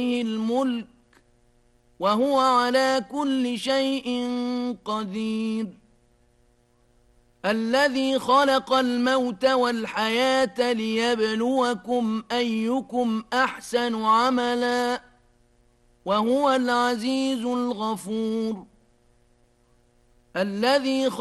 الملك وهو على كل شيء قدير. الذي خلق الموت والحياة ليبلوكم أيكم أحسن عملا وهو العزيز الغفور. الذي